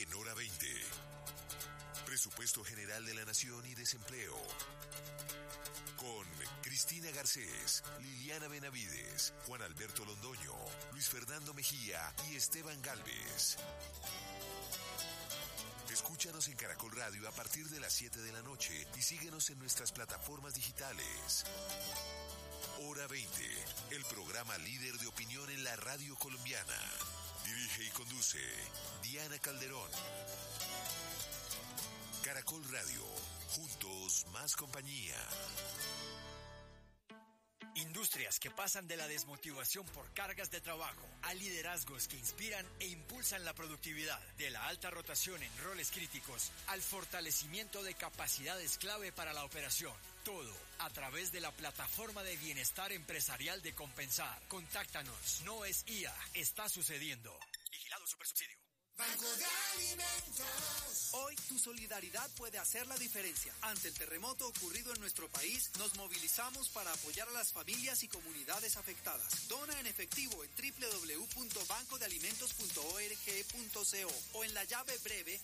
en Hora 20. Presupuesto General de la Nación y Desempleo. Con Cristina Garcés, Liliana Benavides, Juan Alberto Londoño, Luis Fernando Mejía y Esteban Galvez. Escúchanos en Caracol Radio a partir de las 7 de la noche y síguenos en nuestras plataformas digitales. Hora 20, el programa líder de opinión en la radio colombiana. Dirige y conduce Diana Calderón. Caracol Radio, juntos más compañía. Industrias que pasan de la desmotivación por cargas de trabajo a liderazgos que inspiran e impulsan la productividad, de la alta rotación en roles críticos al fortalecimiento de capacidades clave para la operación. Todo a través de la plataforma de bienestar empresarial de Compensar. Contáctanos. No es IA, está sucediendo. Vigilado Supersubsidio. Banco de Alimentos. Hoy tu solidaridad puede hacer la diferencia. Ante el terremoto ocurrido en nuestro país, nos movilizamos para apoyar a las familias y comunidades afectadas. Dona en efectivo en www.bancodealimentos.org.co o en la llave breve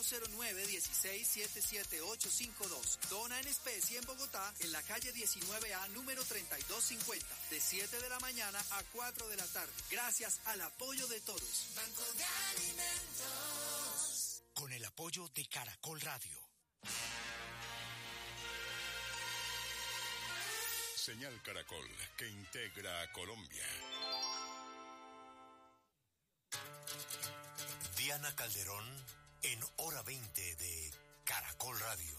009-16-77852. Dona en especie en Bogotá, en la calle 19A, número 3250, de 7 de la mañana a 4 de la tarde. Gracias al apoyo de todos. Banco de Alimentos. Con el apoyo de Caracol Radio. Señal Caracol, que integra a Colombia. Diana Calderón en Hora 20 de Caracol Radio.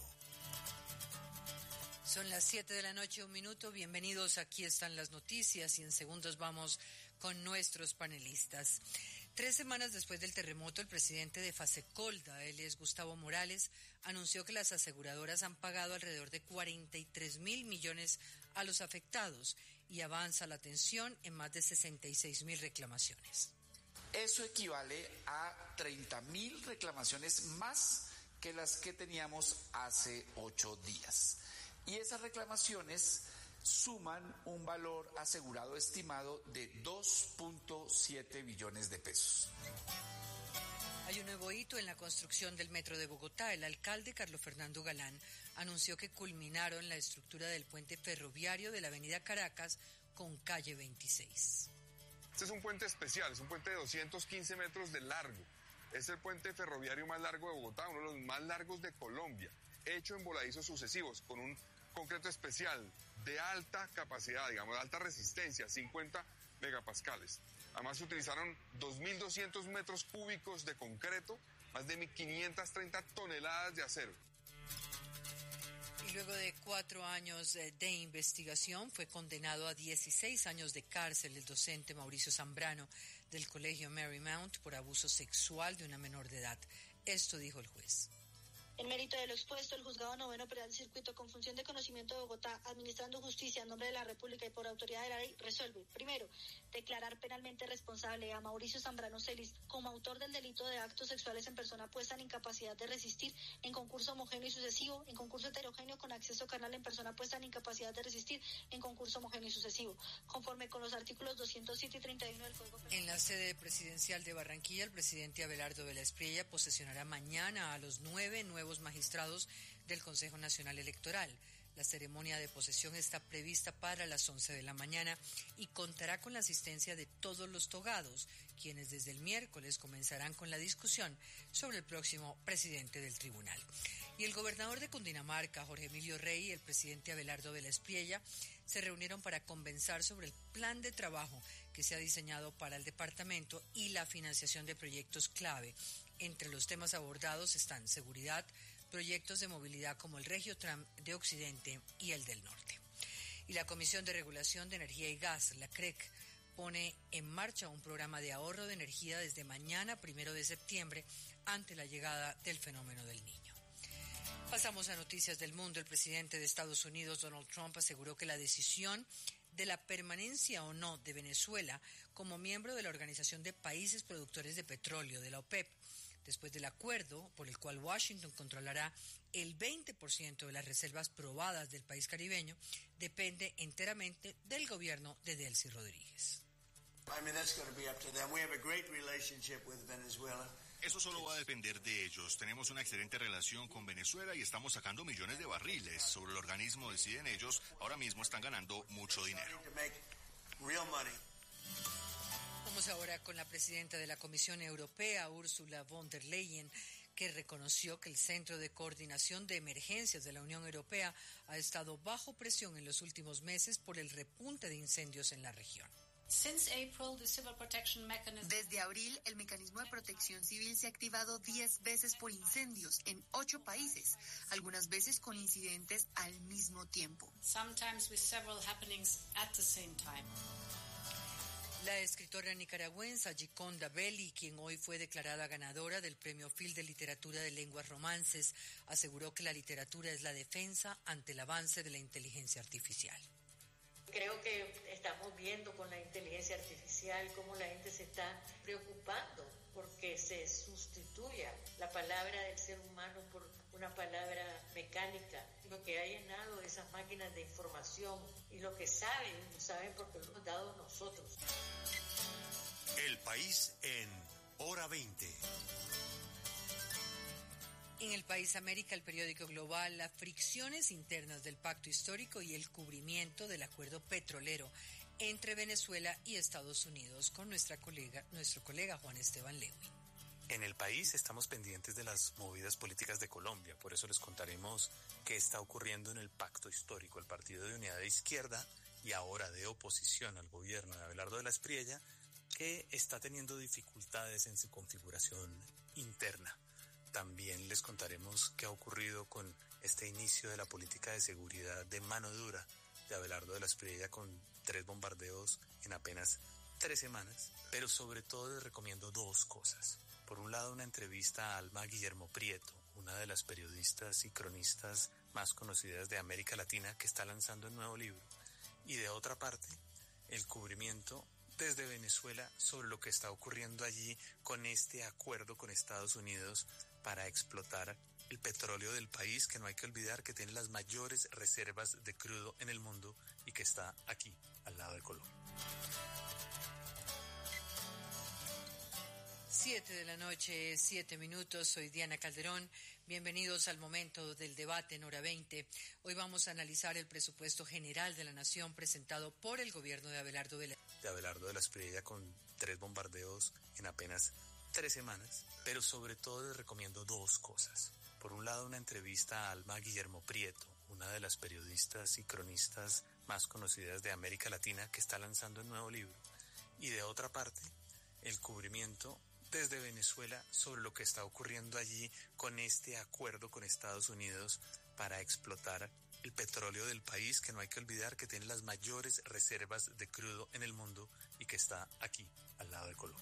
Son las 7 de la noche, 1 minuto. Bienvenidos, aquí están las noticias y en segundos vamos con nuestros panelistas. 3 semanas después del terremoto, el presidente de Fasecolda, él es Gustavo Morales, anunció que las aseguradoras han pagado alrededor de 43.000 millones a los afectados y avanza la atención en más de 66.000 reclamaciones. Eso equivale a 30.000 reclamaciones más que las que teníamos hace 8 días. Y esas reclamaciones suman un valor asegurado estimado de 2.7 billones de pesos. Hay un nuevo hito en la construcción del metro de Bogotá. El alcalde Carlos Fernando Galán anunció que culminaron la estructura del puente ferroviario de la avenida Caracas con calle 26. Este es un puente especial, es un puente de 215 metros de largo. Es el puente ferroviario más largo de Bogotá, uno de los más largos de Colombia, hecho en voladizos sucesivos, con un concreto especial de alta capacidad, digamos, de alta resistencia, 50 megapascales. Además se utilizaron 2.200 metros cúbicos de concreto, más de 1.530 toneladas de acero. Y luego de 4 años de investigación, fue condenado a 16 años de cárcel el docente Mauricio Zambrano del Colegio Marymount por abuso sexual de una menor de edad. Esto dijo el juez. En mérito de lo expuesto, el Juzgado Noveno Penal del Circuito, con función de conocimiento de Bogotá, administrando justicia en nombre de la República y por autoridad de la ley, resuelve, primero, declarar penalmente responsable a Mauricio Zambrano Celis como autor del delito de actos sexuales en persona puesta en incapacidad de resistir en concurso homogéneo y sucesivo, en concurso heterogéneo con acceso carnal en persona puesta en incapacidad de resistir en concurso homogéneo y sucesivo, conforme con los artículos 207 y 31 del Código Penal. En la sede presidencial de Barranquilla, el presidente Abelardo Vélez Espriella posesionará mañana a los 9 nuevos magistrados del Consejo Nacional Electoral. La ceremonia de posesión está prevista para las 11 de la mañana y contará con la asistencia de todos los togados, quienes desde el miércoles comenzarán con la discusión sobre el próximo presidente del tribunal. Y el gobernador de Cundinamarca, Jorge Emilio Rey, y el presidente Abelardo Vélez Espriella se reunieron para conversar sobre el plan de trabajo que se ha diseñado para el departamento y la financiación de proyectos clave. Entre los temas abordados están seguridad, proyectos de movilidad como el Regiotram de Occidente y el del Norte. Y la Comisión de Regulación de Energía y Gas, la CREC, pone en marcha un programa de ahorro de energía desde mañana, 1 de septiembre, ante la llegada del fenómeno del Niño. Pasamos a noticias del mundo. El presidente de Estados Unidos, Donald Trump, aseguró que la decisión de la permanencia o no de Venezuela como miembro de la Organización de Países Productores de Petróleo, de la OPEP, después del acuerdo por el cual Washington controlará el 20% de las reservas probadas del país caribeño, depende enteramente del gobierno de Delcy Rodríguez. I mean, that's going to be up to them. We have a great relationship with Venezuela. Eso solo va a depender de ellos. Tenemos una excelente relación con Venezuela y estamos sacando millones de barriles. Sobre el organismo deciden ellos. Ahora mismo están ganando mucho dinero. Vamos ahora con la presidenta de la Comisión Europea, Ursula von der Leyen, que reconoció que el Centro de Coordinación de Emergencias de la Unión Europea ha estado bajo presión en los últimos meses por el repunte de incendios en la región. Desde abril, el mecanismo de protección civil se ha activado 10 veces por incendios en 8 países, algunas veces con incidentes al mismo tiempo. La escritora nicaragüense Gioconda Belli, quien hoy fue declarada ganadora del Premio Phil de Literatura de Lenguas Romances, aseguró que la literatura es la defensa ante el avance de la inteligencia artificial. Creo que estamos viendo con la inteligencia artificial cómo la gente se está preocupando porque se sustituya la palabra del ser humano por una palabra mecánica. Lo que ha llenado esas máquinas de información y lo que saben, lo saben porque lo hemos dado nosotros. El país en Hora 20. En el país América, el periódico Global, las fricciones internas del pacto histórico y el cubrimiento del acuerdo petrolero entre Venezuela y Estados Unidos, con nuestro colega Juan Esteban Lewin. En el país estamos pendientes de las movidas políticas de Colombia, por eso les contaremos qué está ocurriendo en el pacto histórico. El Partido de Unidad de Izquierda y ahora de oposición al gobierno de Abelardo de la Espriella, que está teniendo dificultades en su configuración interna. También les contaremos qué ha ocurrido con este inicio de la política de seguridad de mano dura de Abelardo de la Espriella, con 3 bombardeos en apenas 3 semanas. Pero sobre todo les recomiendo 2 cosas. Por un lado, una entrevista a Alma Guillermo Prieto, una de las periodistas y cronistas más conocidas de América Latina, que está lanzando un nuevo libro. Y de otra parte, el cubrimiento desde Venezuela sobre lo que está ocurriendo allí con este acuerdo con Estados Unidos para explotar el petróleo del país, que no hay que olvidar que tiene las mayores reservas de crudo en el mundo y que está aquí, al lado de Colombia. 7 de la noche, 7 minutos. Soy Diana Calderón. Bienvenidos al momento del debate en Hora 20. Hoy vamos a analizar el presupuesto general de la Nación presentado por el gobierno de Abelardo de la Espriella, con 3 bombardeos en apenas 3 semanas. Pero sobre todo les recomiendo 2 cosas. Por un lado, una entrevista a Alma Guillermo Prieto, una de las periodistas y cronistas más conocidas de América Latina, que está lanzando un nuevo libro. Y de otra parte, el cubrimiento desde Venezuela sobre lo que está ocurriendo allí con este acuerdo con Estados Unidos para explotar el petróleo del país, que no hay que olvidar que tiene las mayores reservas de crudo en el mundo y que está aquí, al lado de Colombia.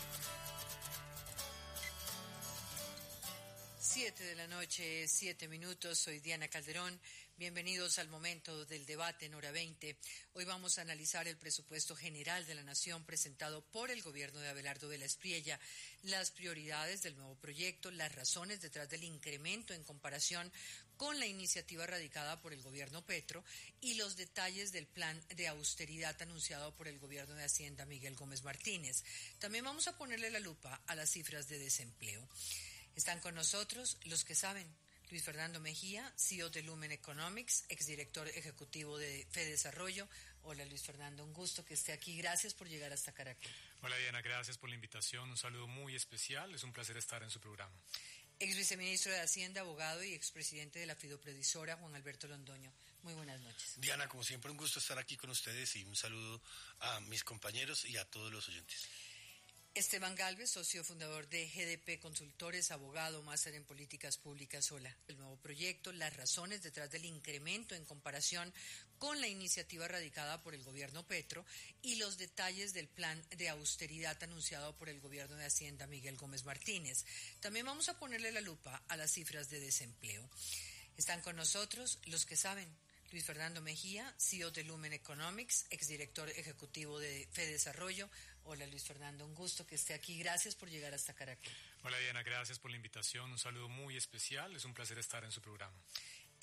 7 de la noche, 7 minutos. Soy Diana Calderón. Bienvenidos al momento del debate en Hora 20. Hoy vamos a analizar el presupuesto general de la Nación presentado por el gobierno de Abelardo de la Espriella, las prioridades del nuevo proyecto, las razones detrás del incremento en comparación con la iniciativa radicada por el gobierno Petro y los detalles del plan de austeridad anunciado por el gobierno de Hacienda Miguel Gómez Martínez. También vamos a ponerle la lupa a las cifras de desempleo. Están con nosotros los que saben. Luis Fernando Mejía, CEO de Lumen Economics, exdirector ejecutivo de FEDesarrollo. Hola Luis Fernando, un gusto que esté aquí. Gracias por llegar hasta Caracol. Hola Diana, gracias por la invitación. Un saludo muy especial. Es un placer estar en su programa. Ex viceministro de Hacienda, abogado y expresidente de la Fidoprevisora, Juan Alberto Londoño. Muy buenas noches. Diana, como siempre, un gusto estar aquí con ustedes y un saludo a mis compañeros y a todos los oyentes. Esteban Galvez, socio fundador de GDP Consultores, abogado, máster en políticas públicas. Hola. El nuevo proyecto, las razones detrás del incremento en comparación con la iniciativa radicada por el gobierno Petro y los detalles del plan de austeridad anunciado por el gobierno de Hacienda Miguel Gómez Martínez. También vamos a ponerle la lupa a las cifras de desempleo. Están con nosotros los que saben. Luis Fernando Mejía, CEO de Lumen Economics, exdirector ejecutivo de FEDesarrollo. Hola Luis Fernando, un gusto que esté aquí. Gracias por llegar hasta Caracol. Hola Diana, gracias por la invitación. Un saludo muy especial. Es un placer estar en su programa.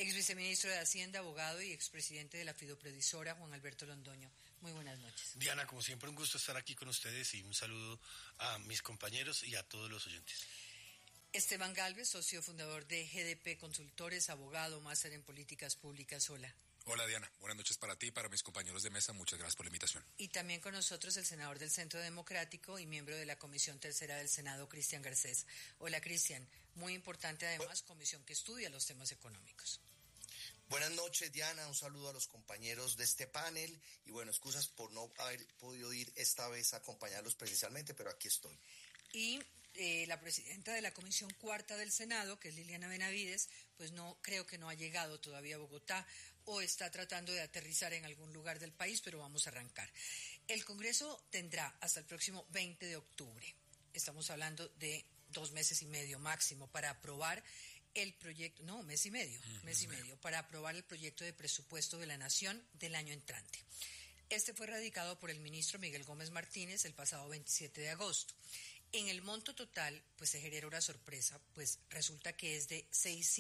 Ex viceministro de Hacienda, abogado y expresidente de la Fidoprevisora, Juan Alberto Londoño. Muy buenas noches. Diana, como siempre, un gusto estar aquí con ustedes y un saludo a mis compañeros y a todos los oyentes. Esteban Galvez, socio fundador de GDP Consultores, abogado, máster en políticas públicas. Hola. Hola Diana, buenas noches para ti y para mis compañeros de mesa, muchas gracias por la invitación. Y también con nosotros el senador del Centro Democrático y miembro de la Comisión Tercera del Senado, Cristian Garcés. Hola Cristian, muy importante además, comisión que estudia los temas económicos. Buenas noches Diana, un saludo a los compañeros de este panel y bueno, excusas por no haber podido ir esta vez a acompañarlos presencialmente, pero aquí estoy. Y la presidenta de la Comisión Cuarta del Senado, que es Liliana Benavides, pues creo que no ha llegado todavía a Bogotá o está tratando de aterrizar en algún lugar del país, pero vamos a arrancar. El Congreso tendrá hasta el próximo 20 de octubre, estamos hablando de 2 meses y medio máximo, para aprobar el proyecto, mes y medio, para aprobar el proyecto de presupuesto de la Nación del año entrante. Este fue radicado por el ministro Miguel Gómez Martínez el pasado 27 de agosto. En el monto total, pues se genera una sorpresa, pues resulta que es de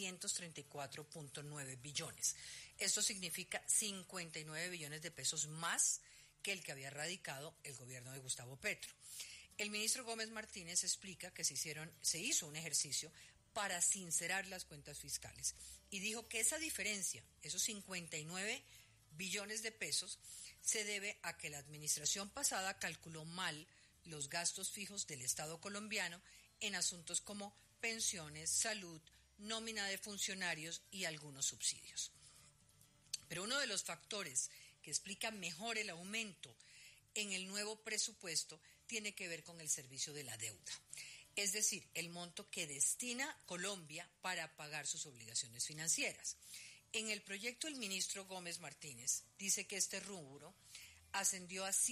634.9 billones. Esto significa 59 billones de pesos más que el que había radicado el gobierno de Gustavo Petro. El ministro Gómez Martínez explica que se hizo un ejercicio para sincerar las cuentas fiscales y dijo que esa diferencia, esos 59 billones de pesos, se debe a que la administración pasada calculó mal los gastos fijos del Estado colombiano en asuntos como pensiones, salud, nómina de funcionarios y algunos subsidios. Pero uno de los factores que explica mejor el aumento en el nuevo presupuesto tiene que ver con el servicio de la deuda, es decir, el monto que destina Colombia para pagar sus obligaciones financieras. En el proyecto el ministro Gómez Martínez dice que este rubro ascendió a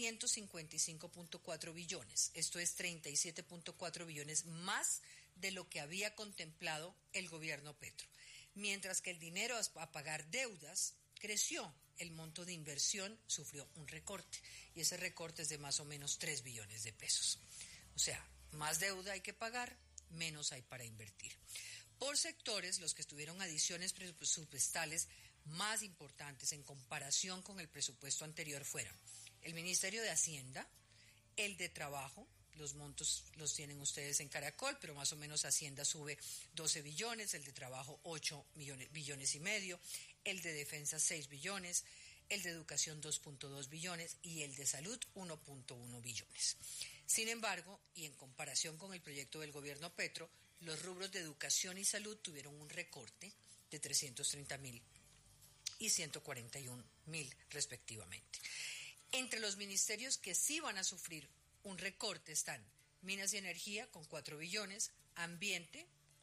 155.4 billones, esto es 37.4 billones más de lo que había contemplado el gobierno Petro, mientras que el dinero a pagar deudas creció, el monto de inversión sufrió un recorte y ese recorte es de más o menos 3 billones de pesos, o sea, más deuda hay que pagar, menos hay para invertir. Por sectores, los que tuvieron adiciones presupuestales más importantes en comparación con el presupuesto anterior fueron el Ministerio de Hacienda, el de Trabajo, los montos los tienen ustedes en Caracol, pero más o menos Hacienda sube 12 billones, el de Trabajo 8 billones y medio, el de Defensa 6 billones, el de Educación 2.2 billones y el de Salud 1.1 billones. Sin embargo, y en comparación con el proyecto del gobierno Petro, los rubros de Educación y Salud tuvieron un recorte de 330.000 y 141.000 respectivamente. Entre los ministerios que sí van a sufrir un recorte están Minas y Energía con 4 billones, Ambiente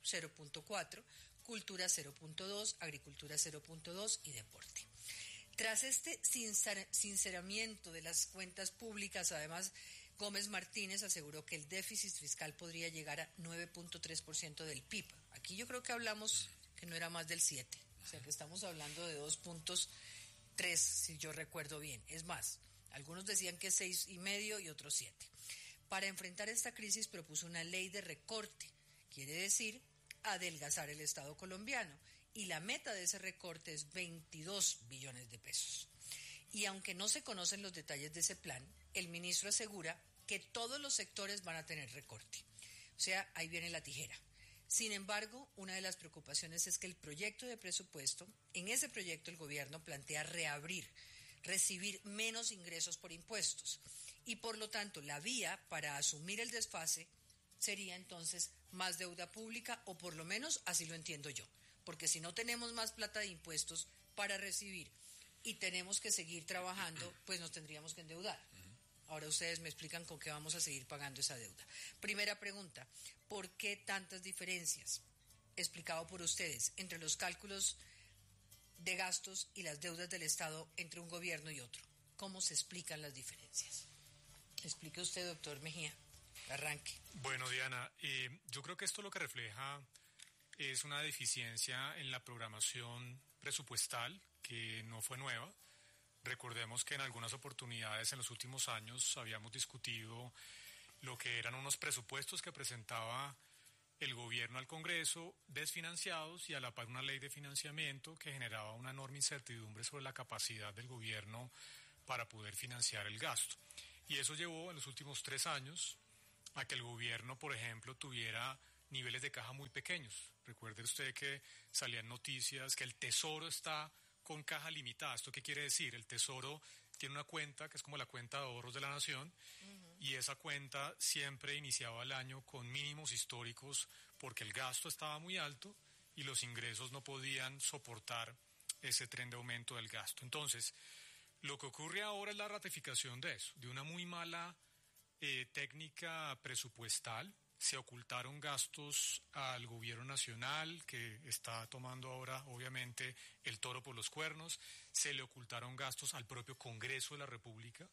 0.4, Cultura 0.2, Agricultura 0.2 y Deporte. Tras este sinceramiento de las cuentas públicas, además, Gómez Martínez aseguró que el déficit fiscal podría llegar a 9.3% del PIB. Aquí yo creo que hablamos que no era más del 7%. O sea que estamos hablando de 2.3, si yo recuerdo bien. Es más, algunos decían que 6,5 y otros 7. Para enfrentar esta crisis propuso una ley de recorte, quiere decir adelgazar el Estado colombiano. Y la meta de ese recorte es 22 billones de pesos. Y aunque no se conocen los detalles de ese plan, el ministro asegura que todos los sectores van a tener recorte. O sea, ahí viene la tijera. Sin embargo, una de las preocupaciones es que el proyecto de presupuesto, en ese proyecto el gobierno plantea recibir menos ingresos por impuestos y por lo tanto la vía para asumir el desfase sería entonces más deuda pública o por lo menos así lo entiendo yo, porque si no tenemos más plata de impuestos para recibir y tenemos que seguir trabajando, pues nos tendríamos que endeudar. Ahora ustedes me explican con qué vamos a seguir pagando esa deuda. Primera pregunta, ¿por qué tantas diferencias? Explicado por ustedes, entre los cálculos de gastos y las deudas del Estado entre un gobierno y otro. ¿Cómo se explican las diferencias? Explique usted, doctor Mejía. Arranque. Bueno, Diana, yo creo que esto lo que refleja es una deficiencia en la programación presupuestal que no fue nueva. Recordemos que en algunas oportunidades en los últimos años habíamos discutido lo que eran unos presupuestos que presentaba el gobierno al Congreso desfinanciados y a la par una ley de financiamiento que generaba una enorme incertidumbre sobre la capacidad del gobierno para poder financiar el gasto. Y eso llevó en los últimos 3 años a que el gobierno, por ejemplo, tuviera niveles de caja muy pequeños. Recuerde usted que salían noticias que el Tesoro está con caja limitada. ¿Esto qué quiere decir? El Tesoro tiene una cuenta que es como la cuenta de ahorros de la nación, y esa cuenta siempre iniciaba el año con mínimos históricos porque el gasto estaba muy alto y los ingresos no podían soportar ese tren de aumento del gasto. Entonces, lo que ocurre ahora es la ratificación de eso, de una muy mala técnica presupuestal. Se ocultaron gastos al gobierno nacional, que está tomando ahora, obviamente, el toro por los cuernos. Se le ocultaron gastos al propio Congreso de la República.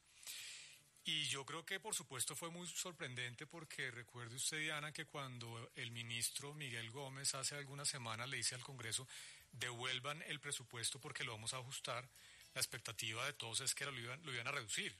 Y yo creo que, por supuesto, fue muy sorprendente porque recuerde usted, Diana, que cuando el ministro Miguel Gómez hace algunas semanas le dice al Congreso, devuelvan el presupuesto porque lo vamos a ajustar, la expectativa de todos es que lo iban a reducir.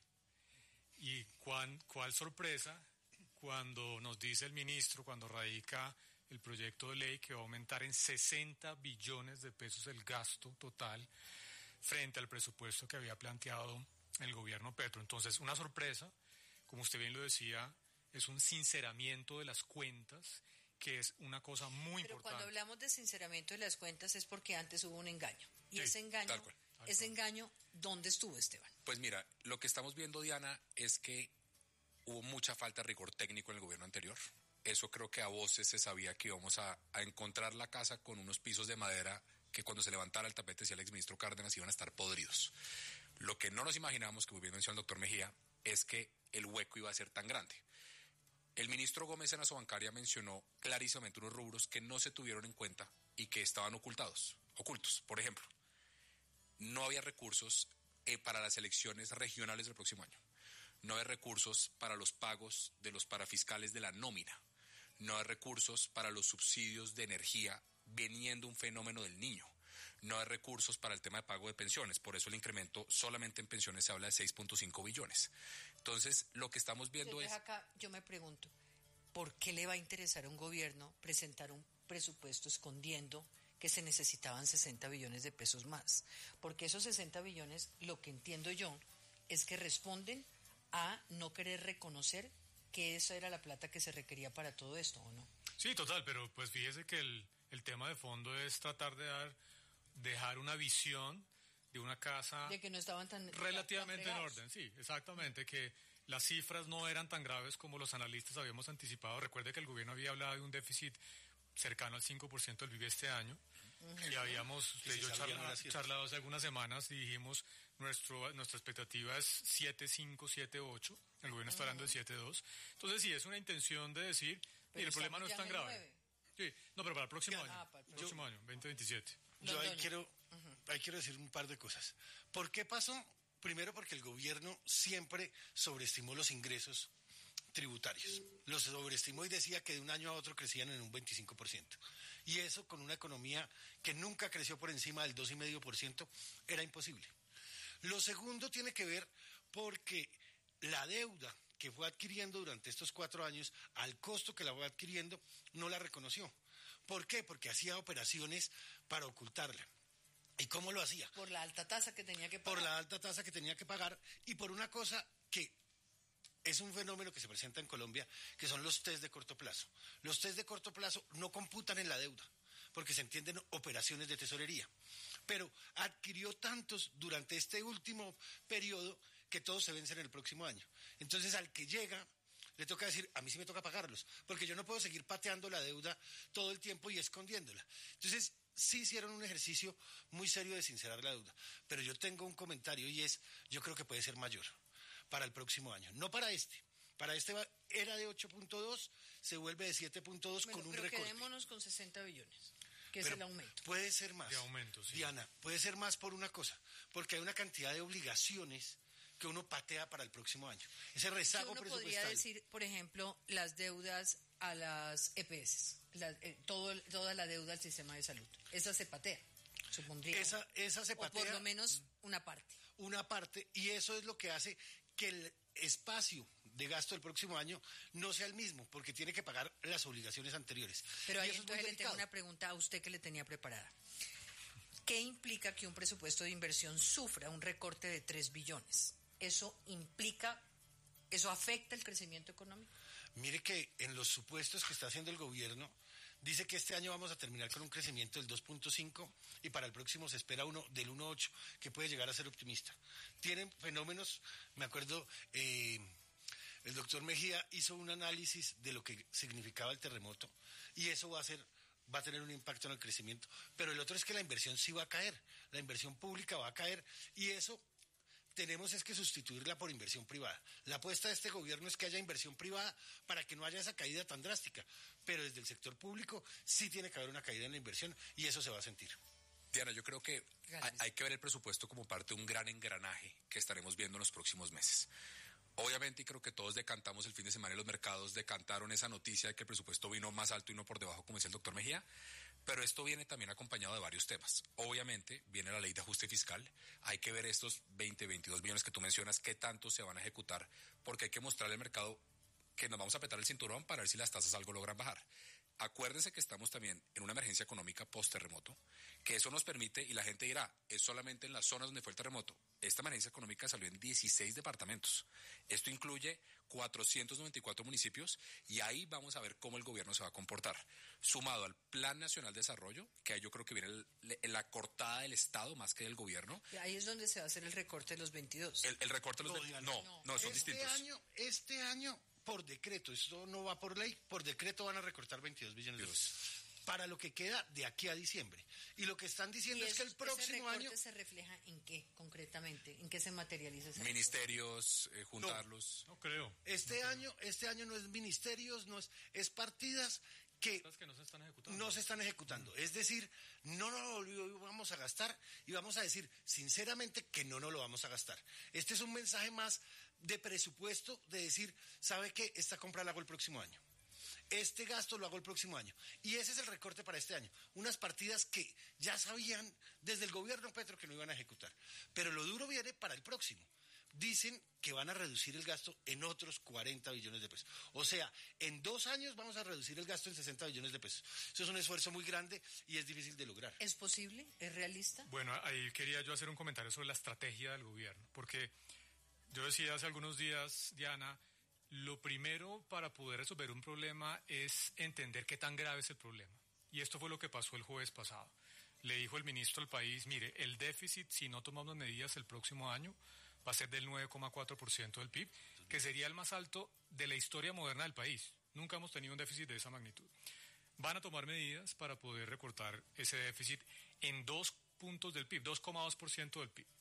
Y cuál sorpresa cuando nos dice el ministro, cuando radica el proyecto de ley, que va a aumentar en 60 billones de pesos el gasto total frente al presupuesto que había planteado el gobierno Petro. Entonces, una sorpresa, como usted bien lo decía, es un sinceramiento de las cuentas, que es una cosa muy importante. Pero cuando hablamos de sinceramiento de las cuentas es porque antes hubo un engaño. Y sí, ese engaño, tal cual. ¿dónde estuvo, Esteban? Pues mira, lo que estamos viendo, Diana, es que hubo mucha falta de rigor técnico en el gobierno anterior. Eso creo que a voces se sabía que íbamos a encontrar la casa con unos pisos de madera que cuando se levantara el tapete, decía el exministro Cárdenas, iban a estar podridos. Lo que no nos imaginamos, que muy bien mencionó el doctor Mejía, es que el hueco iba a ser tan grande. El ministro Gómez en la Sobancaria mencionó clarísimamente unos rubros que no se tuvieron en cuenta y que estaban ocultos. Por ejemplo, no había recursos para las elecciones regionales del próximo año. No hay recursos para los pagos de los parafiscales de la nómina. No hay recursos para los subsidios de energía veniendo un fenómeno del Niño. No hay recursos para el tema de pago de pensiones. Por eso el incremento solamente en pensiones se habla de 6.5 billones. Entonces, lo que estamos viendo es... Acá yo me pregunto, ¿por qué le va a interesar a un gobierno presentar un presupuesto escondiendo que se necesitaban 60 billones de pesos más? Porque esos 60 billones, lo que entiendo yo, es que responden a no querer reconocer que esa era la plata que se requería para todo esto, ¿o no? Sí, total, pero pues fíjese que el tema de fondo es tratar de dejar una visión de una casa de que no estaban tan relativamente tan en orden, sí, exactamente, que las cifras no eran tan graves como los analistas habíamos anticipado. Recuerde que el gobierno había hablado de un déficit cercano al 5% del PIB este año, y habíamos charlado hace algunas semanas y dijimos nuestra expectativa es 7.5, 7.8, el gobierno está hablando de 7.2, entonces sí, es una intención de decir, y el problema no es tan grave. Sí, no, pero para el próximo año, próximo año, 2027. Yo ahí quiero decir un par de cosas. ¿Por qué pasó? Primero porque el gobierno siempre sobreestimó los ingresos tributarios. Los sobreestimó y decía que de un año a otro crecían en un 25%. Y eso con una economía que nunca creció por encima del 2,5% era imposible. Lo segundo tiene que ver porque la deuda que fue adquiriendo durante estos 4 años, al costo que la fue adquiriendo, no la reconoció. ¿Por qué? Porque hacía operaciones para ocultarla. ¿Y cómo lo hacía? Por la alta tasa que tenía que pagar. Por la alta tasa que tenía que pagar y por una cosa que es un fenómeno que se presenta en Colombia, que son los test de corto plazo. Los test de corto plazo no computan en la deuda, porque se entienden operaciones de tesorería. Pero adquirió tantos durante este último periodo que todos se vencen el próximo año. Entonces, al que llega, le toca decir, a mí sí me toca pagarlos, porque yo no puedo seguir pateando la deuda todo el tiempo y escondiéndola. Entonces, sí hicieron un ejercicio muy serio de sincerar la deuda. Pero yo tengo un comentario y es, yo creo que puede ser mayor para el próximo año, no para este. Para este era de 8.2, se vuelve de 7.2 con un recorte. Pero quedémonos con 60 billones, que es el aumento. Puede ser más. De aumento, sí. Diana, puede ser más por una cosa, porque hay una cantidad de obligaciones que uno patea para el próximo año. Ese rezago presupuestal. Uno podría decir, por ejemplo, las deudas a las EPS, toda la deuda al sistema de salud. Esa se patea, supondría. Esa se patea. O por lo menos una parte. Una parte, y eso es lo que hace que el espacio de gasto del próximo año no sea el mismo, porque tiene que pagar las obligaciones anteriores. Pero ahí eso entonces le tengo una pregunta a usted que le tenía preparada. ¿Qué implica que un presupuesto de inversión sufra un recorte de 3 billones? ¿Eso afecta el crecimiento económico? Mire que en los supuestos que está haciendo el gobierno, dice que este año vamos a terminar con un crecimiento del 2.5 y para el próximo se espera uno del 1.8, que puede llegar a ser optimista. Tienen fenómenos, me acuerdo, el doctor Mejía hizo un análisis de lo que significaba el terremoto y eso va a tener un impacto en el crecimiento. Pero el otro es que la inversión sí va a caer, la inversión pública va a caer y eso tenemos es que sustituirla por inversión privada. La apuesta de este gobierno es que haya inversión privada para que no haya esa caída tan drástica, pero desde el sector público sí tiene que haber una caída en la inversión y eso se va a sentir. Diana, yo creo que hay que ver el presupuesto como parte de un gran engranaje que estaremos viendo en los próximos meses. Obviamente, y creo que todos decantamos el fin de semana y los mercados decantaron esa noticia de que el presupuesto vino más alto y no por debajo, como decía el doctor Mejía, pero esto viene también acompañado de varios temas. Obviamente, viene la ley de ajuste fiscal, hay que ver estos 22 millones que tú mencionas, qué tanto se van a ejecutar, porque hay que mostrarle al mercado que nos vamos a apretar el cinturón para ver si las tasas algo logran bajar. Acuérdense que estamos también en una emergencia económica post-terremoto, que eso nos permite, y la gente dirá, es solamente en las zonas donde fue el terremoto. Esta emergencia económica salió en 16 departamentos. Esto incluye 494 municipios y ahí vamos a ver cómo el gobierno se va a comportar. Sumado al Plan Nacional de Desarrollo, que ahí yo creo que viene la cortada del Estado más que del gobierno. Y ahí es donde se va a hacer el recorte de los 22. El recorte de los 22. No, son distintos. Este año, por decreto, esto no va por ley, por decreto van a recortar 22 billones de pesos. Para lo que queda de aquí a diciembre. Y lo que están diciendo es que el próximo año... ¿Ese recorte se refleja en qué, concretamente? ¿En qué se materializa ese Ministerios, juntarlos. No creo. Este año no es ministerios, es partidas que no se están ejecutando. Es decir, no nos lo vamos a gastar y vamos a decir sinceramente que no nos lo vamos a gastar. Este es un mensaje más de presupuesto, de decir, ¿sabe qué? Esta compra la hago el próximo año. Este gasto lo hago el próximo año. Y ese es el recorte para este año. Unas partidas que ya sabían desde el gobierno Petro que no iban a ejecutar. Pero lo duro viene para el próximo. Dicen que van a reducir el gasto en otros 40 billones de pesos. O sea, en 2 años vamos a reducir el gasto en 60 billones de pesos. Eso es un esfuerzo muy grande y es difícil de lograr. ¿Es posible? ¿Es realista? Bueno, ahí quería yo hacer un comentario sobre la estrategia del gobierno. Porque yo decía hace algunos días, Diana, lo primero para poder resolver un problema es entender qué tan grave es el problema. Y esto fue lo que pasó el jueves pasado. Le dijo el ministro al país, mire, el déficit, si no tomamos medidas el próximo año, va a ser del 9,4% del PIB, que sería el más alto de la historia moderna del país. Nunca hemos tenido un déficit de esa magnitud. Van a tomar medidas para poder recortar ese déficit en 2 puntos del PIB, 2,2% del PIB.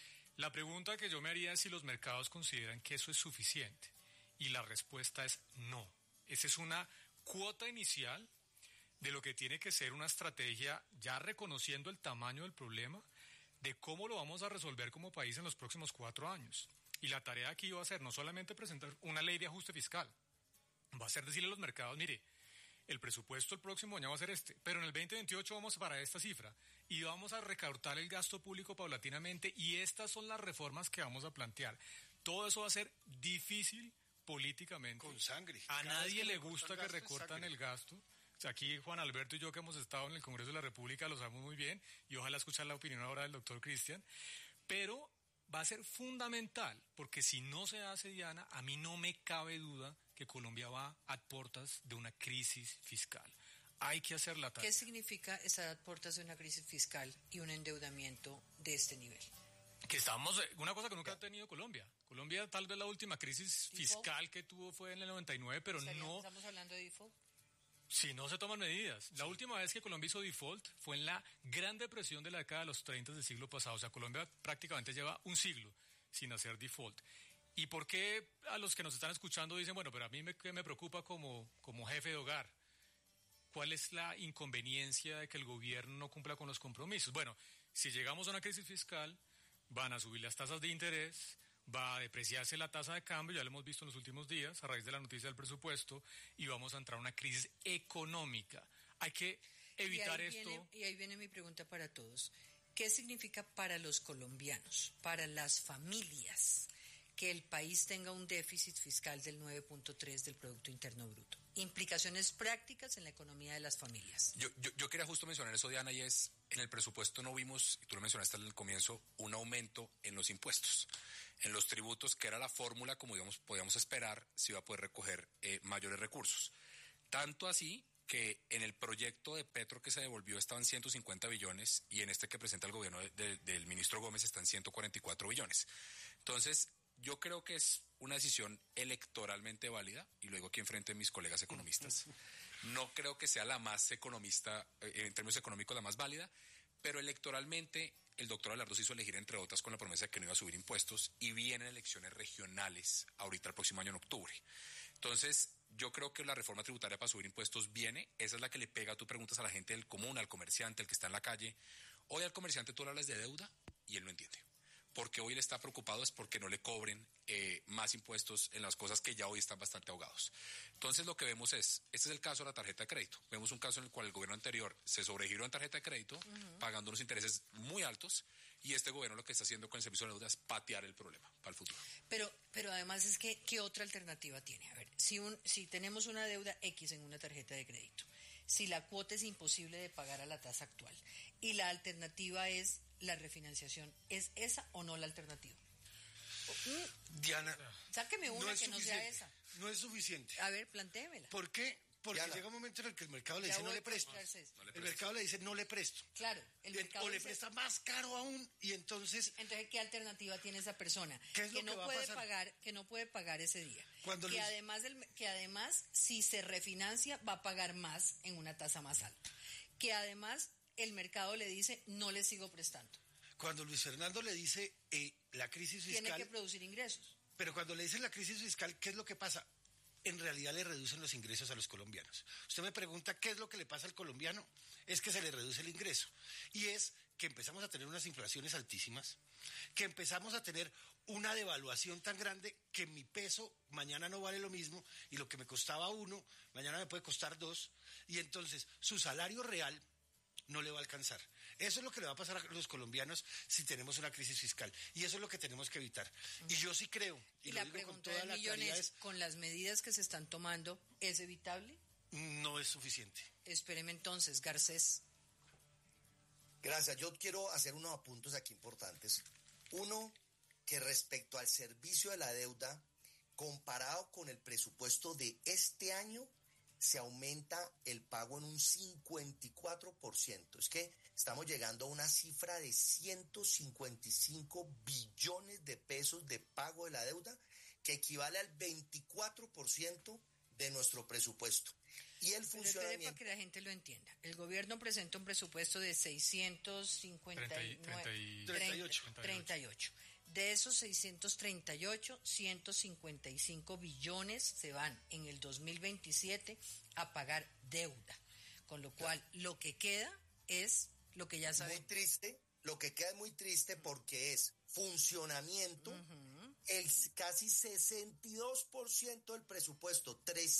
La pregunta que yo me haría es si los mercados consideran que eso es suficiente. Y la respuesta es no. Esa es una cuota inicial de lo que tiene que ser una estrategia, ya reconociendo el tamaño del problema, de cómo lo vamos a resolver como país en los próximos 4 años. Y la tarea aquí va a ser no solamente presentar una ley de ajuste fiscal, va a ser decirle a los mercados, mire, el presupuesto el próximo año va a ser este, pero en el 2028 vamos para esta cifra y vamos a recortar el gasto público paulatinamente y estas son las reformas que vamos a plantear. Todo eso va a ser difícil políticamente. Con sangre. A nadie le gusta que recortan el gasto. O sea, aquí Juan Alberto y yo que hemos estado en el Congreso de la República lo sabemos muy bien y ojalá escuchar la opinión ahora del doctor Cristian. Pero va a ser fundamental porque si no se hace, Diana, a mí no me cabe duda que Colombia va a puertas de una crisis fiscal. Hay que hacer la tarea. ¿Qué significa estar a puertas de una crisis fiscal y un endeudamiento de este nivel? Que estamos, una cosa que nunca ha tenido Colombia. Colombia tal vez la última crisis fiscal que tuvo fue en el 99, pero no... ¿Estamos hablando de default? Si no se toman medidas. La última vez que Colombia hizo default fue en la Gran Depresión de la década de los 30 del siglo pasado. O sea, Colombia prácticamente lleva un siglo sin hacer default. ¿Y por qué a los que nos están escuchando dicen, bueno, pero a mí me preocupa como jefe de hogar? ¿Cuál es la inconveniencia de que el gobierno no cumpla con los compromisos? Bueno, si llegamos a una crisis fiscal, van a subir las tasas de interés, va a depreciarse la tasa de cambio, ya lo hemos visto en los últimos días a raíz de la noticia del presupuesto, y vamos a entrar a una crisis económica. Hay que evitar esto. Y ahí viene mi pregunta para todos. ¿Qué significa para los colombianos, para las familias, que el país tenga un déficit fiscal del 9.3 del Producto Interno Bruto. Implicaciones prácticas en la economía de las familias. Yo quería justo mencionar eso, Diana, y es, en el presupuesto no vimos, y tú lo mencionaste al comienzo, un aumento en los impuestos. En los tributos, que era la fórmula, como digamos, podíamos esperar, se iba a poder recoger mayores recursos. Tanto así que en el proyecto de Petro que se devolvió estaban 150 billones y en este que presenta el gobierno del ministro Gómez están 144 billones. Entonces, yo creo que es una decisión electoralmente válida, y lo digo aquí enfrente de mis colegas economistas. No creo que sea la más economista, en términos económicos la más válida, pero electoralmente el doctor Abelardo se hizo elegir, entre otras, con la promesa de que no iba a subir impuestos, y vienen elecciones regionales ahorita el próximo año en octubre. Entonces, yo creo que la reforma tributaria para subir impuestos viene, esa es la que le pega, tú preguntas a la gente del común, al comerciante, el que está en la calle. Hoy al comerciante tú le hablas de deuda y él no entiende. Porque hoy él está preocupado es porque no le cobren más impuestos en las cosas que ya hoy están bastante ahogados. Entonces lo que vemos es, este es el caso de la tarjeta de crédito. Vemos un caso en el cual el gobierno anterior se sobregiró en tarjeta de crédito, pagando unos intereses muy altos, y este gobierno lo que está haciendo con el servicio de deuda es patear el problema para el futuro. Pero además es que, ¿qué otra alternativa tiene? A ver, si tenemos una deuda X en una tarjeta de crédito, si la cuota es imposible de pagar a la tasa actual, y la alternativa es la refinanciación, ¿es esa o no la alternativa? Diana, sáqueme una que no sea esa. No es suficiente. A ver, plantéemela. ¿Por qué? Porque Diana, llega un momento en el que el mercado le dice no le presto. El mercado le dice no le presto. Claro, el mercado o le presta más caro aún, y entonces... Entonces, ¿qué alternativa tiene esa persona? ¿Qué es que lo no que puede va a pasar? pagar, que no puede pagar ese día. Que Luis... además, si se refinancia, va a pagar más en una tasa más alta. Que además el mercado le dice no le sigo prestando. Cuando Luis Fernando le dice la crisis fiscal... Tiene que producir ingresos. Pero cuando le dicen la crisis fiscal, ¿qué es lo que pasa? En realidad le reducen los ingresos a los colombianos. Usted me pregunta qué es lo que le pasa al colombiano, es que se le reduce el ingreso. Y es que empezamos a tener unas inflaciones altísimas, que empezamos a tener una devaluación tan grande que mi peso mañana no vale lo mismo, y lo que me costaba 1, mañana me puede costar 2, y entonces su salario real no le va a alcanzar. Eso es lo que le va a pasar a los colombianos si tenemos una crisis fiscal, y eso es lo que tenemos que evitar. Y yo sí creo, y la pregunta del millón es, ¿con las medidas que se están tomando es evitable? No es suficiente. Espéreme entonces, Garcés. Gracias. Yo quiero hacer unos apuntes aquí importantes. Uno, que respecto al servicio de la deuda, comparado con el presupuesto de este año, se aumenta el pago en un 54%. Es que estamos llegando a una cifra de 155 billones de pesos de pago de la deuda, que equivale al 24% de nuestro presupuesto. Y el funcionamiento... Para que la gente lo entienda. El gobierno presenta un presupuesto de 638. De esos 638, 155 billones se van en el 2027 a pagar deuda. Con lo cual, lo que queda es lo que ya sabemos. Muy triste, lo que queda es muy triste porque es funcionamiento, el casi 62% del presupuesto,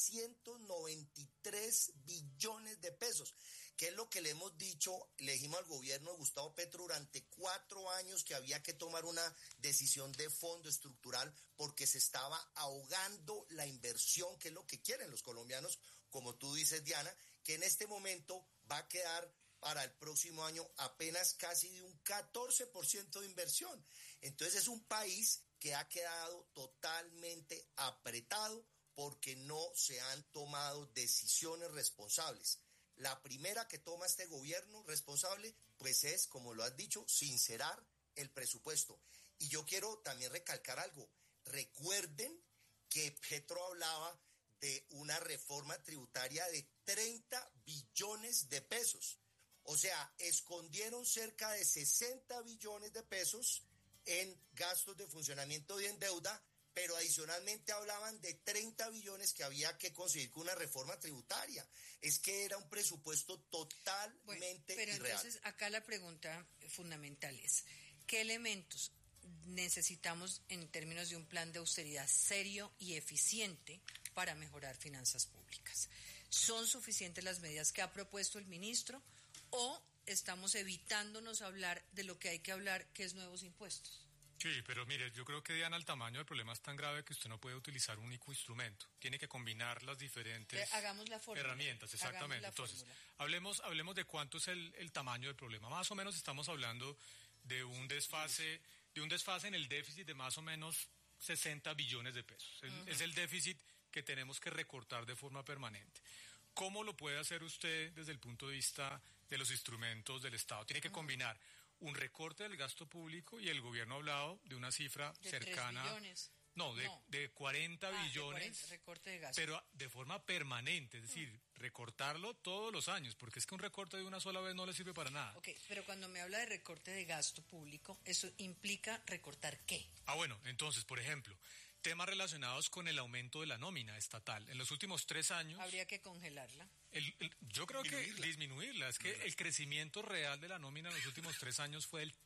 393 billones de pesos, que es lo que le hemos dicho, le dijimos al gobierno de Gustavo Petro durante 4 años que había que tomar una decisión de fondo estructural porque se estaba ahogando la inversión, que es lo que quieren los colombianos, como tú dices, Diana, que en este momento va a quedar para el próximo año apenas casi de un 14% de inversión. Entonces es un país que ha quedado totalmente apretado porque no se han tomado decisiones responsables. La primera que toma este gobierno responsable, pues es, como lo has dicho, sincerar el presupuesto. Y yo quiero también recalcar algo. Recuerden que Petro hablaba de una reforma tributaria de 30 billones de pesos. O sea, escondieron cerca de 60 billones de pesos en gastos de funcionamiento y en deuda, pero adicionalmente hablaban de 30 billones que había que conseguir con una reforma tributaria. Es que era un presupuesto totalmente pero irreal. Entonces, acá la pregunta fundamental es, ¿qué elementos necesitamos en términos de un plan de austeridad serio y eficiente para mejorar finanzas públicas? ¿Son suficientes las medidas que ha propuesto el ministro o estamos evitándonos hablar de lo que hay que hablar, que es nuevos impuestos? Sí, pero mire, yo creo que, Diana, el tamaño del problema es tan grave que usted no puede utilizar un único instrumento. Tiene que combinar las diferentes hagamos la fórmula. herramientas, exactamente. Entonces, hablemos de cuánto es el tamaño del problema. Más o menos estamos hablando de un desfase en el déficit de más o menos 60 billones de pesos. Es el déficit que tenemos que recortar de forma permanente. ¿Cómo lo puede hacer usted desde el punto de vista de los instrumentos del Estado? Tiene que combinar un recorte del gasto público, y el gobierno ha hablado de una cifra de cercana. 3 billones. De 40 billones, de 40, recorte de gasto. pero de forma permanente, es decir, recortarlo todos los años, porque es que un recorte de una sola vez no le sirve para nada. Ok, pero cuando me habla de recorte de gasto público, ¿eso implica recortar qué? Bueno, entonces, por ejemplo, temas relacionados con el aumento de la nómina estatal. En los últimos 3 años... Habría que congelarla. Yo creo que disminuirla. Es que el crecimiento real de la nómina en los últimos 3 años fue del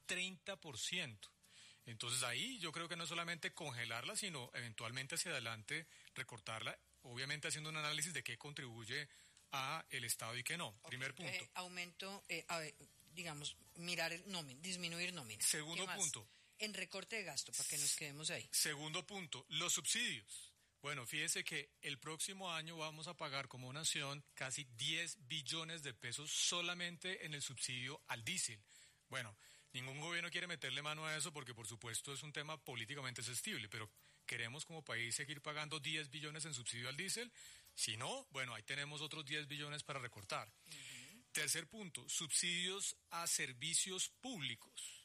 30%. Entonces ahí yo creo que no solamente congelarla, sino eventualmente hacia adelante recortarla, obviamente haciendo un análisis de qué contribuye a el Estado y qué no. Primer punto. Aumento, digamos, disminuir nómina. Segundo punto. En recorte de gasto, para que nos quedemos ahí. Segundo punto, los subsidios. Bueno, fíjese que el próximo año vamos a pagar como nación casi 10 billones de pesos solamente en el subsidio al diésel. Bueno, ningún gobierno quiere meterle mano a eso porque, por supuesto, es un tema políticamente sensible, pero ¿queremos como país seguir pagando 10 billones en subsidio al diésel? Si no, bueno, ahí tenemos otros 10 billones para recortar. Tercer punto, subsidios a servicios públicos.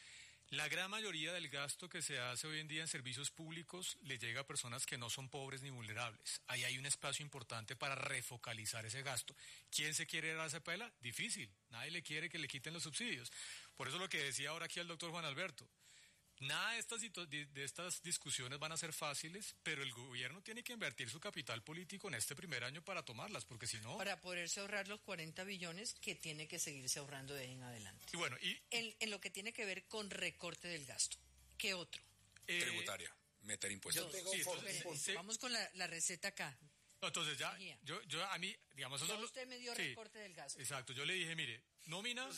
La gran mayoría del gasto que se hace hoy en día en servicios públicos le llega a personas que no son pobres ni vulnerables. Ahí hay un espacio importante para refocalizar ese gasto. ¿Quién se quiere dar esa pela? Difícil. Nadie le quiere que le quiten los subsidios. Por eso lo que decía ahora aquí el doctor Juan Alberto. Nada de estas discusiones van a ser fáciles, pero el gobierno tiene que invertir su capital político en este primer año para tomarlas, porque si no... Para poderse ahorrar los 40 billones que tiene que seguirse ahorrando de ahí en adelante. Y bueno, en lo que tiene que ver con recorte del gasto. ¿Qué otro? Tributaria, meter impuestos. Vamos con la receta acá. Entonces yo a mí, digamos... Ya usted me dio recorte del gasto. Exacto, yo le dije, mire, nómina,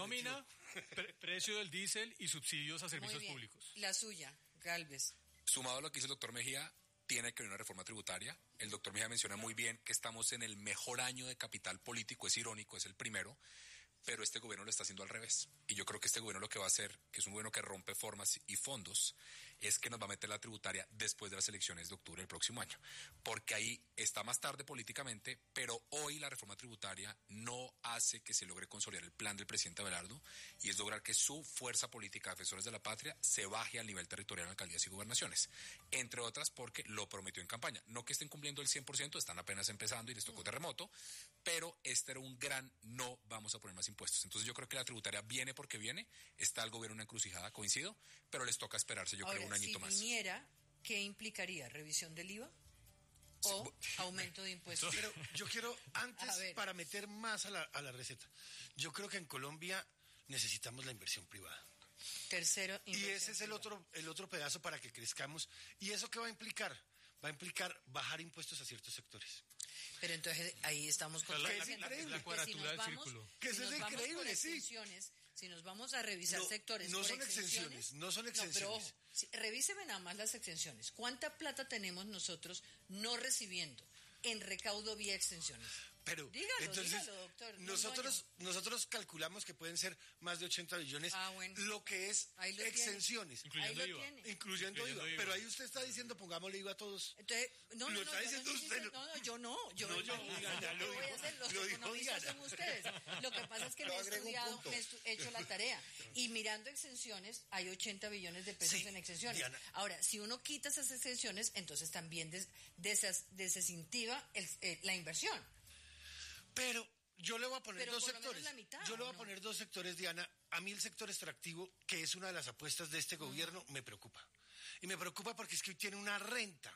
precio del diésel y subsidios a servicios públicos. La suya, Gálvez. Sumado a lo que dice el doctor Mejía, tiene que haber una reforma tributaria. El doctor Mejía menciona muy bien que estamos en el mejor año de capital político, es irónico, es el primero, pero este gobierno lo está haciendo al revés. Y yo creo que este gobierno lo que va a hacer, que es un gobierno que rompe formas y fondos, es que nos va a meter la tributaria después de las elecciones de octubre del próximo año. Porque ahí está más tarde políticamente, pero hoy la reforma tributaria no hace que se logre consolidar el plan del presidente Abelardo, y es lograr que su fuerza política, Defensores de la Patria, se baje al nivel territorial en alcaldías y gobernaciones. Entre otras porque lo prometió en campaña. No que estén cumpliendo el 100%, están apenas empezando y les tocó terremoto, pero este era un gran no vamos a poner más impuestos. Entonces yo creo que la tributaria viene porque viene, está el gobierno en una encrucijada, coincido, pero les toca esperarse, yo creo, un añito más. Si viniera, ¿qué implicaría? ¿Revisión del IVA? ¿O aumento de impuestos? Pero yo quiero, antes, para meter más a la receta, yo creo que en Colombia necesitamos la inversión privada. Tercero, y ese es el otro pedazo para que crezcamos. ¿Y eso qué va a implicar? Va a implicar bajar impuestos a ciertos sectores. Pero entonces ahí estamos con la cuadratura del círculo. Que eso es increíble, sí. Si nos vamos a revisar sectores no son exenciones. Pero ojo, revíseme nada más las exenciones. ¿Cuánta plata tenemos nosotros no recibiendo en recaudo vía exenciones? Pero dígalo, doctor. Nosotros calculamos que pueden ser más de 80 billones, lo que es exenciones. Incluyendo IVA. Pero ahí usted está diciendo, pongámosle IVA a todos. Entonces, ¿Lo está diciendo usted? Yo no. Los economistas son ustedes. Lo que pasa es que me he estudiado, he hecho la tarea. Y mirando exenciones, hay 80 billones de pesos en exenciones. Diana. Ahora, si uno quita esas exenciones, entonces también desincentiva la inversión. Pero yo le voy a poner dos sectores. Yo le voy a poner dos sectores, Diana. A mí el sector extractivo, que es una de las apuestas de este gobierno, me preocupa. Y me preocupa porque es que hoy tiene una renta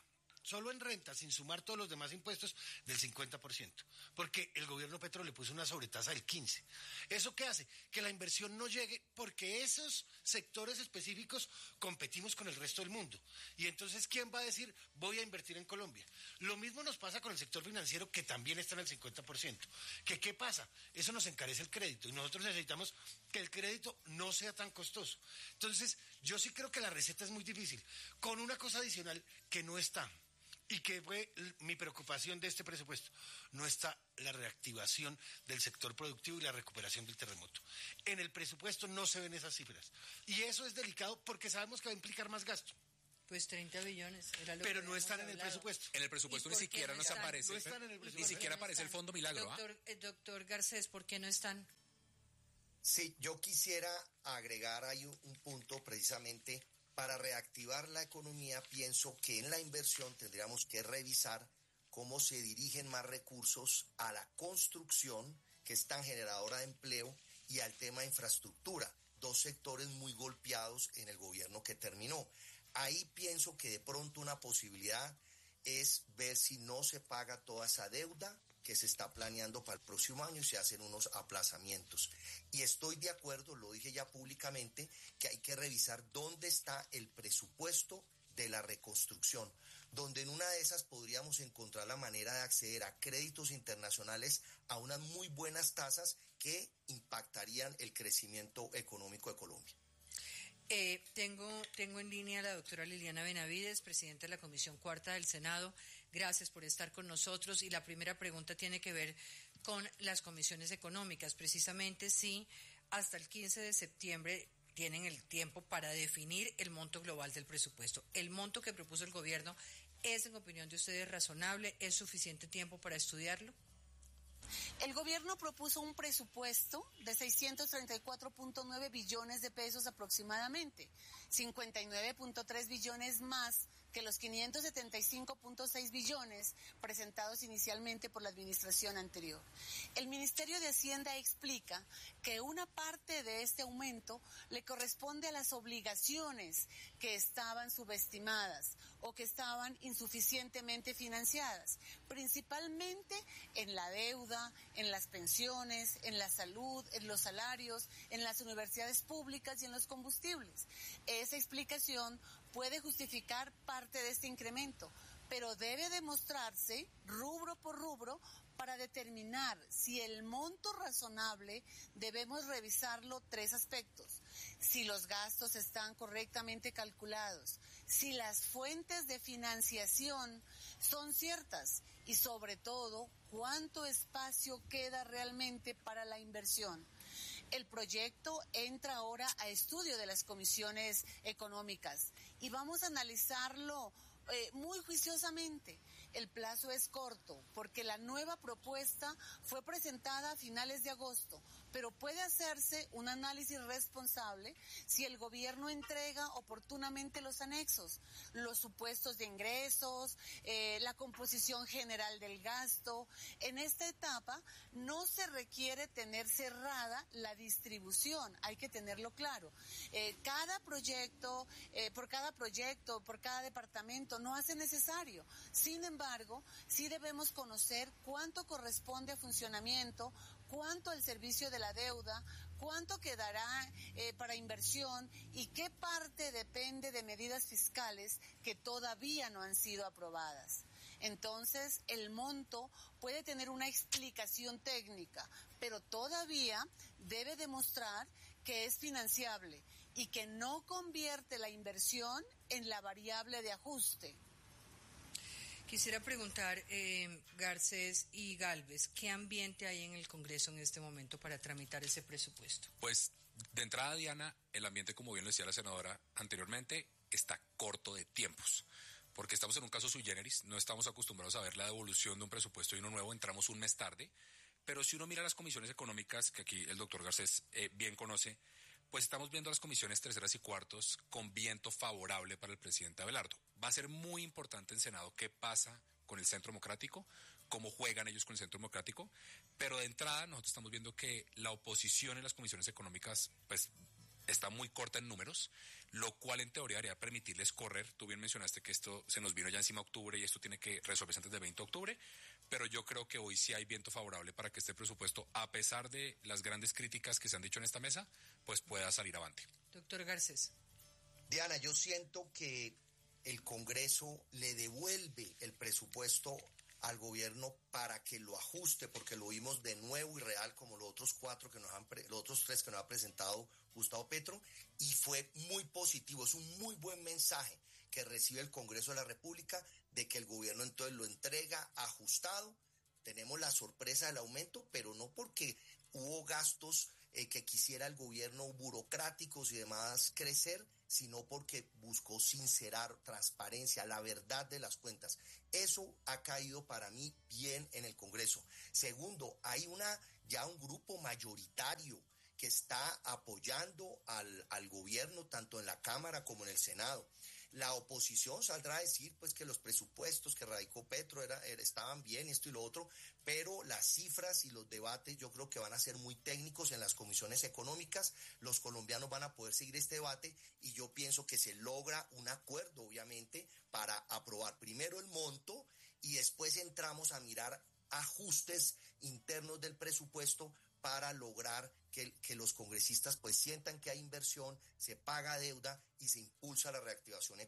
solo en renta, sin sumar todos los demás impuestos, del 50%, porque el gobierno Petro le puso una sobretasa del 15%. ¿Eso qué hace? Que la inversión no llegue, porque esos sectores específicos competimos con el resto del mundo. Y entonces, ¿quién va a decir, voy a invertir en Colombia? Lo mismo nos pasa con el sector financiero, que también está en el 50%. ¿Qué pasa? Eso nos encarece el crédito, y nosotros necesitamos que el crédito no sea tan costoso. Entonces, yo sí creo que la receta es muy difícil, con una cosa adicional que no está, y que fue mi preocupación de este presupuesto: no está la reactivación del sector productivo y la recuperación del terremoto. En el presupuesto no se ven esas cifras, y eso es delicado porque sabemos que va a implicar más gasto. Pues 30 billones. Era lo pero que no están en el hablado. presupuesto. En el presupuesto ni siquiera nos aparece. No están en el presupuesto. Ni siquiera aparece el Fondo Milagro. Doctor Garcés, ¿por qué no están? Sí, yo quisiera agregar ahí un punto precisamente. Para reactivar la economía, pienso que en la inversión tendríamos que revisar cómo se dirigen más recursos a la construcción, que es tan generadora de empleo, y al tema de infraestructura, dos sectores muy golpeados en el gobierno que terminó. Ahí pienso que de pronto una posibilidad es ver si no se paga toda esa deuda que se está planeando para el próximo año y se hacen unos aplazamientos. Y estoy de acuerdo, lo dije ya públicamente, que hay que revisar dónde está el presupuesto de la reconstrucción, donde en una de esas podríamos encontrar la manera de acceder a créditos internacionales a unas muy buenas tasas que impactarían el crecimiento económico de Colombia. Tengo en línea a la doctora Liliana Benavides, presidenta de la Comisión Cuarta del Senado. Gracias por estar con nosotros. Y la primera pregunta tiene que ver con las comisiones económicas. Precisamente si hasta el 15 de septiembre tienen el tiempo para definir el monto global del presupuesto. ¿El monto que propuso el gobierno es, en opinión de ustedes, razonable? ¿Es suficiente tiempo para estudiarlo? El gobierno propuso un presupuesto de 634.9 billones de pesos aproximadamente, 59.3 billones más que los 575.6 billones presentados inicialmente por la administración anterior. El Ministerio de Hacienda explica que una parte de este aumento le corresponde a las obligaciones que estaban subestimadas o que estaban insuficientemente financiadas, principalmente en la deuda, en las pensiones, en la salud, en los salarios, en las universidades públicas y en los combustibles. Esa explicación puede justificar parte de este incremento, pero debe demostrarse rubro por rubro para determinar si el monto razonable. Debemos revisarlo tres aspectos: si los gastos están correctamente calculados, si las fuentes de financiación son ciertas y sobre todo cuánto espacio queda realmente para la inversión. El proyecto entra ahora a estudio de las comisiones económicas y vamos a analizarlo muy juiciosamente. El plazo es corto porque la nueva propuesta fue presentada a finales de agosto, pero puede hacerse un análisis responsable si el gobierno entrega oportunamente los anexos, los supuestos de ingresos, la composición general del gasto. En esta etapa no se requiere tener cerrada la distribución, hay que tenerlo claro. Cada proyecto, por cada departamento no hace necesario. Sin embargo, sí debemos conocer cuánto corresponde a funcionamiento, cuánto al servicio de la deuda, cuánto quedará para inversión y qué parte depende de medidas fiscales que todavía no han sido aprobadas. Entonces, el monto puede tener una explicación técnica, pero todavía debe demostrar que es financiable y que no convierte la inversión en la variable de ajuste. Quisiera preguntar, Garcés y Gálvez, ¿qué ambiente hay en el Congreso en este momento para tramitar ese presupuesto? Pues, de entrada, Diana, el ambiente, como bien lo decía la senadora anteriormente, está corto de tiempos, porque estamos en un caso sui generis, no estamos acostumbrados a ver la devolución de un presupuesto y uno nuevo, entramos un mes tarde, pero si uno mira las comisiones económicas, que aquí el doctor Garcés bien conoce, pues estamos viendo las comisiones terceras y cuartos con viento favorable para el presidente Abelardo. Va a ser muy importante en Senado qué pasa con el Centro Democrático, cómo juegan ellos con el Centro Democrático, pero de entrada nosotros estamos viendo que la oposición en las comisiones económicas pues está muy corta en números, lo cual en teoría debería permitirles correr. Tú bien mencionaste que esto se nos vino ya encima de octubre y esto tiene que resolverse antes del 20 de octubre, pero yo creo que hoy sí hay viento favorable para que este presupuesto, a pesar de las grandes críticas que se han dicho en esta mesa, pues pueda salir avante. Doctor Garcés. Diana, yo siento que el Congreso le devuelve el presupuesto al gobierno para que lo ajuste, porque lo vimos de nuevo y real como los otros los otros tres que nos ha presentado Gustavo Petro, y fue muy positivo. Es un muy buen mensaje que recibe el Congreso de la República de que el gobierno entonces lo entrega ajustado. Tenemos la sorpresa del aumento, pero no porque hubo gastos que quisiera el gobierno burocráticos y demás crecer, sino porque buscó sincerar, transparencia, la verdad de las cuentas. Eso ha caído para mí bien en el Congreso. Segundo, hay ya un grupo mayoritario que está apoyando al gobierno tanto en la Cámara como en el Senado. La oposición saldrá a decir pues que los presupuestos que radicó Petro estaban bien, esto y lo otro, pero las cifras y los debates yo creo que van a ser muy técnicos en las comisiones económicas. Los colombianos van a poder seguir este debate y yo pienso que se logra un acuerdo, obviamente, para aprobar primero el monto y después entramos a mirar ajustes internos del presupuesto para lograr que los congresistas pues sientan que hay inversión, se paga deuda y se impulsa la reactivación económica.